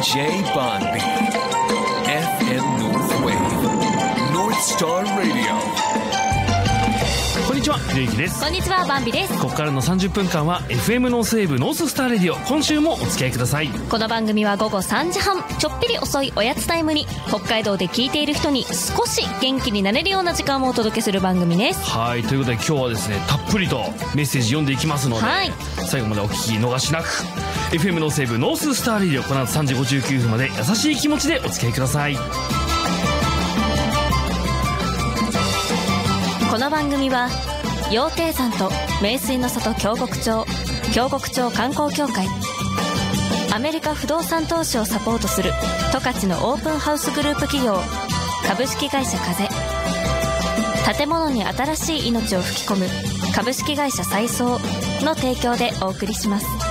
J. Bonby FM North Wave North Star Radio。 こんにちは、ひろゆきです。 こんにちは、バンビです。 ここからの30分間は FM ノースウェーブノーススターレディオ、今週もお付き合いください。 この番組は午後3時半、ちょっぴり遅いおやつタイムに北海道で聞いている人に少し元気になれるような時間をお届けする番組です。 はい、ということで今日はですね、たっぷりとメッセージ読んでいきますので、 はい、 最後までお聞き逃しなく。 FM ノースウェーブノーススターレディオ、この後3時59分まで優しい気持ちでお付き合いください。 この番組は羊蹄山と名水の里京極町観光協会、アメリカ不動産投資をサポートする十勝のオープンハウスグループ企業株式会社風、建物に新しい命を吹き込む株式会社再創の提供でお送りします。